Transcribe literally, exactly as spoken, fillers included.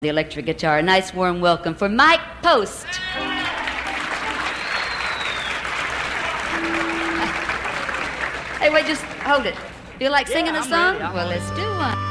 the electric guitar. A nice warm welcome for Mike Post. Hey, wait, just hold it. Feel like singing Yeah, a I'm song? ready. I'm Well, ready. let's do one.